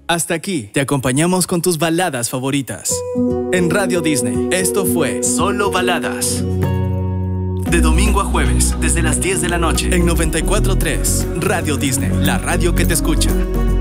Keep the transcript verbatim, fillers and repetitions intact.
Hasta aquí te acompañamos con tus baladas favoritas. En Radio Disney, esto fue Solo Baladas. De domingo a jueves, desde las diez de la noche. En noventa y cuatro punto tres, Radio Disney, la radio que te escucha.